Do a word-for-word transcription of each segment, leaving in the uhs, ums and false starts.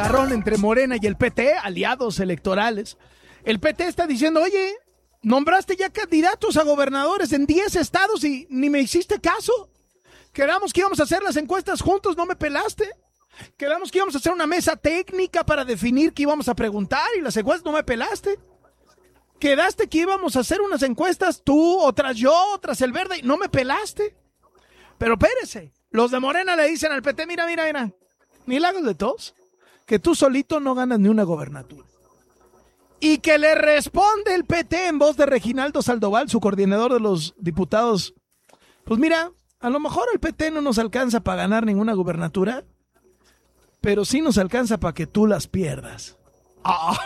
agarrón entre Morena y el P T, aliados electorales. El P T está diciendo, oye, nombraste ya candidatos a gobernadores en diez estados y ni me hiciste caso. Quedamos que íbamos a hacer las encuestas juntos, no me pelaste. Quedamos que íbamos a hacer una mesa técnica para definir qué íbamos a preguntar y las encuestas no me pelaste. Quedaste que íbamos a hacer unas encuestas tú, otras yo, otras el Verde, y no me pelaste. Pero espérese, los de Morena le dicen al P T, mira, mira, mira, milagros de todos, que tú solito no ganas ni una gobernatura. Y que le responde el P T en voz de Reginaldo Sandoval, su coordinador de los diputados. Pues mira, a lo mejor el P T no nos alcanza para ganar ninguna gobernatura, pero sí nos alcanza para que tú las pierdas. Oh,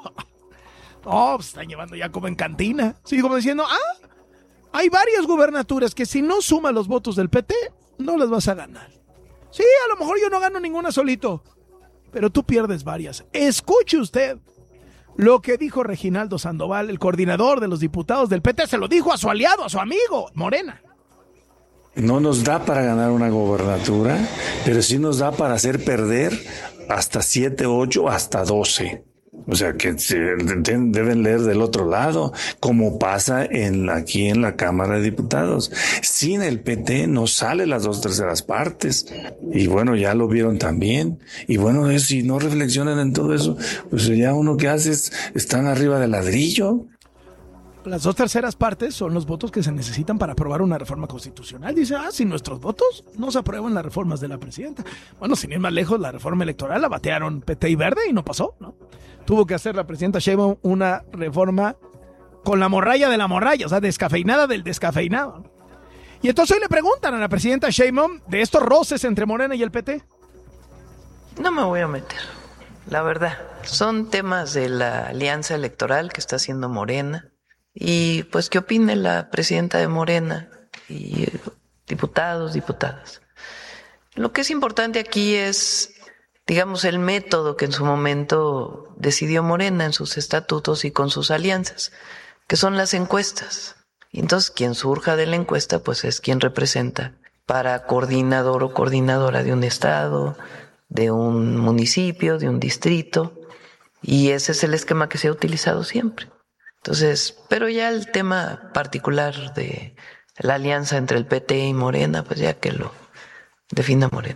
oh, pues están llevando ya como en cantina. Sí, como diciendo, ah, hay varias gubernaturas que si no suma los votos del P T, no las vas a ganar. Sí, a lo mejor yo no gano ninguna solito, pero tú pierdes varias. Escuche usted lo que dijo Reginaldo Sandoval, el coordinador de los diputados del P T, se lo dijo a su aliado, a su amigo, Morena. No nos da para ganar una gobernatura, pero sí nos da para hacer perder hasta siete, ocho, hasta doce. O sea, que se deben leer del otro lado, como pasa en aquí en la Cámara de Diputados. Sin el P T no sale las dos terceras partes. Y bueno, ya lo vieron también. Y bueno, es, si no reflexionan en todo eso, pues ya uno que hace es, están arriba del ladrillo. Las dos terceras partes son los votos que se necesitan para aprobar una reforma constitucional. Dice, ah, sin nuestros votos no se aprueban las reformas de la presidenta. Bueno, sin ir más lejos, la reforma electoral la batearon P T y Verde y no pasó, ¿no? Tuvo que hacer la presidenta Sheinbaum una reforma con la morralla de la morralla, o sea, descafeinada del descafeinado. Y entonces hoy le preguntan a la presidenta Sheinbaum de estos roces entre Morena y el P T. No me voy a meter, la verdad. Son temas de la alianza electoral que está haciendo Morena. Y pues, ¿qué opine la presidenta de Morena y diputados, diputadas? Lo que es importante aquí es, digamos, el método que en su momento decidió Morena en sus estatutos y con sus alianzas, que son las encuestas. Y entonces, quien surja de la encuesta, pues es quien representa para coordinador o coordinadora de un estado, de un municipio, de un distrito. Y ese es el esquema que se ha utilizado siempre. Entonces, pero ya el tema particular de la alianza entre el P T y Morena, pues ya que lo defina Morena.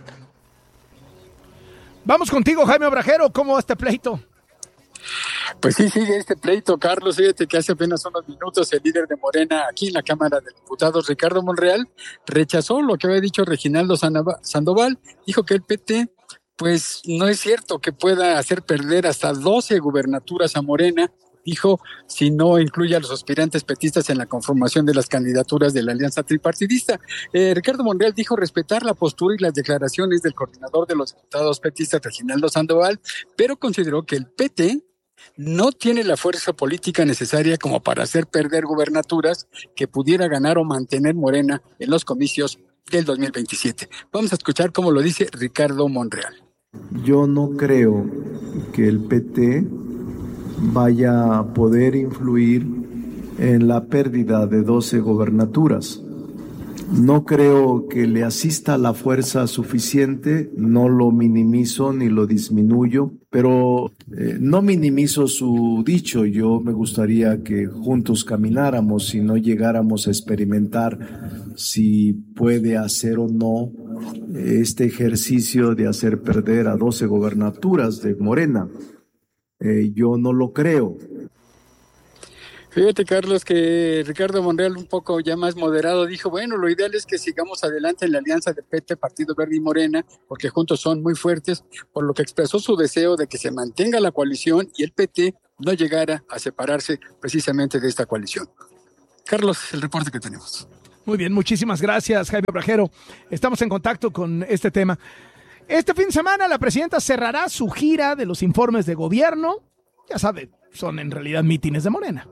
Vamos contigo, Jaime Obrajero, ¿cómo va este pleito? Pues sí, sigue este pleito, Carlos. Fíjate que hace apenas unos minutos el líder de Morena aquí en la Cámara de Diputados, Ricardo Monreal, rechazó lo que había dicho Reginaldo Sandoval. Dijo que el P T, pues no es cierto que pueda hacer perder hasta doce gubernaturas a Morena. Dijo, si no incluye a los aspirantes petistas en la conformación de las candidaturas de la alianza tripartidista. Eh, Ricardo Monreal dijo respetar la postura y las declaraciones del coordinador de los diputados petistas, Reginaldo Sandoval, pero consideró que el P T no tiene la fuerza política necesaria como para hacer perder gubernaturas que pudiera ganar o mantener Morena en los comicios del dos mil veintisiete. Vamos a escuchar cómo lo dice Ricardo Monreal. Yo no creo que el P T vaya a poder influir en la pérdida de doce gobernaturas. No creo que le asista la fuerza suficiente, no lo minimizo ni lo disminuyo, pero eh, no minimizo su dicho. Yo me gustaría que juntos camináramos y no llegáramos a experimentar si puede hacer o no este ejercicio de hacer perder a doce gobernaturas de Morena. Eh, yo no lo creo. Fíjate, Carlos, que Ricardo Monreal, un poco ya más moderado, dijo, bueno, lo ideal es que sigamos adelante en la alianza de P T, Partido Verde y Morena, porque juntos son muy fuertes, por lo que expresó su deseo de que se mantenga la coalición y el P T no llegara a separarse precisamente de esta coalición. Carlos, el reporte que tenemos. Muy bien, muchísimas gracias, Jaime Obrajero. Estamos en contacto con este tema. Este fin de semana la presidenta cerrará su gira de los informes de gobierno. Ya sabe, son en realidad mítines de Morena.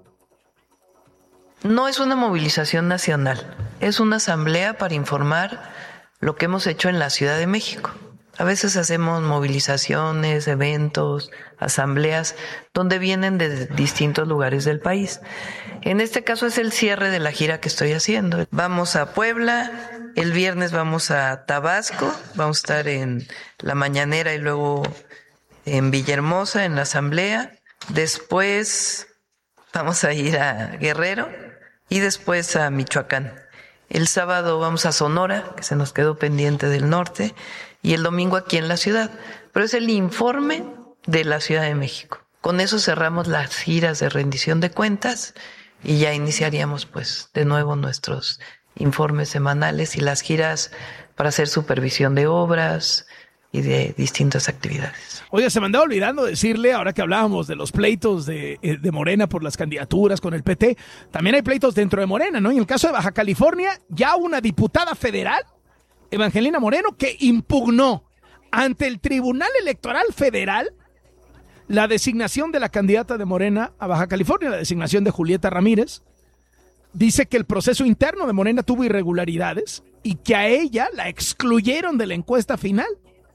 No es una movilización nacional, es una asamblea para informar lo que hemos hecho en la Ciudad de México. A veces hacemos movilizaciones, eventos, asambleas, donde vienen de distintos lugares del país. En este caso es el cierre de la gira que estoy haciendo. Vamos a Puebla, el viernes vamos a Tabasco, vamos a estar en la mañanera y luego en Villahermosa, en la asamblea. Después vamos a ir a Guerrero y después a Michoacán. El sábado vamos a Sonora, que se nos quedó pendiente del norte, y el domingo aquí en la ciudad. Pero es el informe de la Ciudad de México. Con eso cerramos las giras de rendición de cuentas y ya iniciaríamos pues de nuevo nuestros informes semanales y las giras para hacer supervisión de obras y de distintas actividades. Oye, se me andaba olvidando decirle, ahora que hablábamos de los pleitos de, de Morena por las candidaturas con el P T, también hay pleitos dentro de Morena, ¿no? Y en el caso de Baja California, ya una diputada federal, Evangelina Moreno, que impugnó ante el Tribunal Electoral Federal la designación de la candidata de Morena a Baja California, la designación de Julieta Ramírez. Dice que el proceso interno de Morena tuvo irregularidades y que a ella la excluyeron de la encuesta final.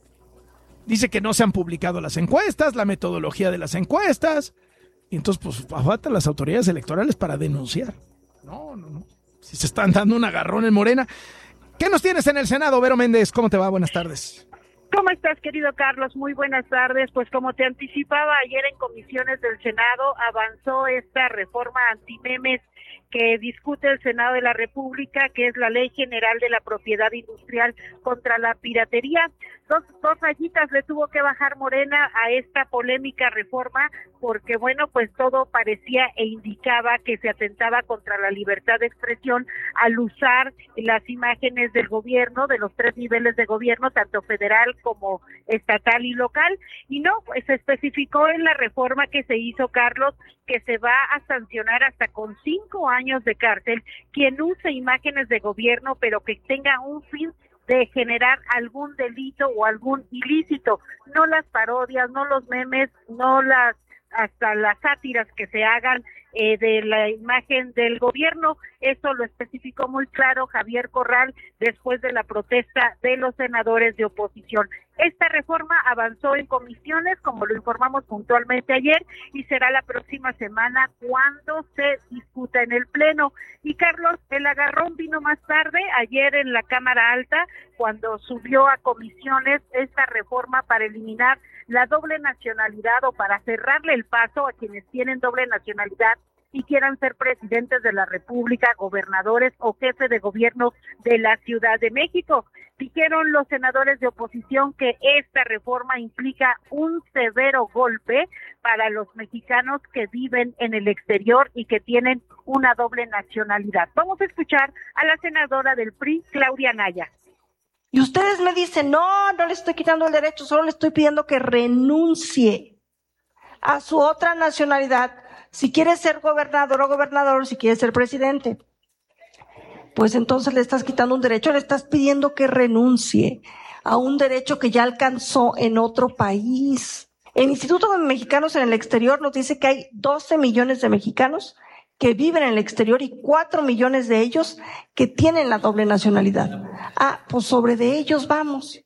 Dice que no se han publicado las encuestas, la metodología de las encuestas, y entonces pues faltan las autoridades electorales para denunciar. No, no, no. Si se están dando un agarrón en Morena. ¿Qué nos tienes en el Senado, Vero Méndez? ¿Cómo te va? Buenas tardes. ¿Cómo estás, querido Carlos? Muy buenas tardes. Pues como te anticipaba ayer en comisiones del Senado, avanzó esta reforma antimemes que discute el Senado de la República, que es la Ley General de la Propiedad Industrial contra la Piratería. Dos, dos rayitas le tuvo que bajar Morena a esta polémica reforma, porque bueno, pues todo parecía e indicaba que se atentaba contra la libertad de expresión al usar las imágenes del gobierno, de los tres niveles de gobierno, tanto federal como estatal y local, y no, pues se especificó en la reforma que se hizo, Carlos, que se va a sancionar hasta con cinco años de cárcel quien use imágenes de gobierno, pero que tenga un fin de generar algún delito o algún ilícito, no las parodias, no los memes, no las hasta las sátiras que se hagan eh, de la imagen del gobierno. Eso lo especificó muy claro Javier Corral después de la protesta de los senadores de oposición. Esta reforma avanzó en comisiones, como lo informamos puntualmente ayer, y será la próxima semana cuando se discuta en el Pleno. Y Carlos, el agarrón vino más tarde, ayer en la Cámara Alta, cuando subió a comisiones esta reforma para eliminar la doble nacionalidad o para cerrarle el paso a quienes tienen doble nacionalidad y quieran ser presidentes de la República, gobernadores o jefe de gobierno de la Ciudad de México. Dijeron los senadores de oposición que esta reforma implica un severo golpe para los mexicanos que viven en el exterior y que tienen una doble nacionalidad. Vamos a escuchar a la senadora del P R I, Claudia Naya. Y ustedes me dicen, no, no le estoy quitando el derecho, solo le estoy pidiendo que renuncie a su otra nacionalidad, si quiere ser gobernador o gobernador, si quiere ser presidente. Pues entonces le estás quitando un derecho, le estás pidiendo que renuncie a un derecho que ya alcanzó en otro país. El Instituto de Mexicanos en el Exterior nos dice que hay doce millones de mexicanos que viven en el exterior y cuatro millones de ellos que tienen la doble nacionalidad. Ah, pues sobre de ellos vamos.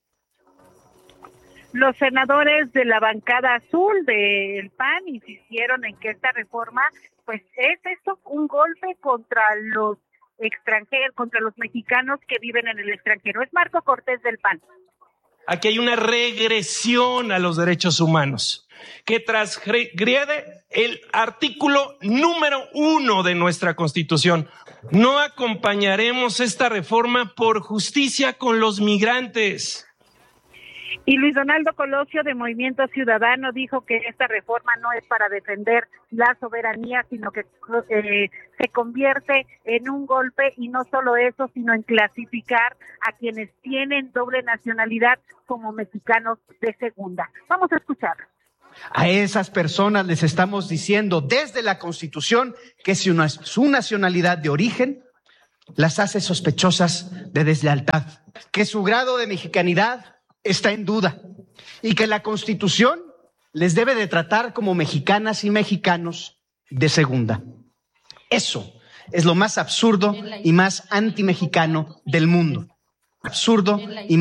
Los senadores de la bancada azul del P A N insistieron en que esta reforma, pues es esto, un golpe contra los extranjeros, contra los mexicanos que viven en el extranjero. Es Marco Cortés del P A N. Aquí hay una regresión a los derechos humanos que transgrede el artículo número uno de nuestra Constitución. No acompañaremos esta reforma por justicia con los migrantes. Y Luis Donaldo Colosio de Movimiento Ciudadano dijo que esta reforma no es para defender la soberanía, sino que eh, se convierte en un golpe, y no solo eso, sino en clasificar a quienes tienen doble nacionalidad como mexicanos de segunda. Vamos a escucharlo. A esas personas les estamos diciendo desde la Constitución que si una, su nacionalidad de origen las hace sospechosas de deslealtad, que su grado de mexicanidad está en duda y que la Constitución les debe de tratar como mexicanas y mexicanos de segunda. Eso es lo más absurdo y más antimexicano del mundo. Absurdo y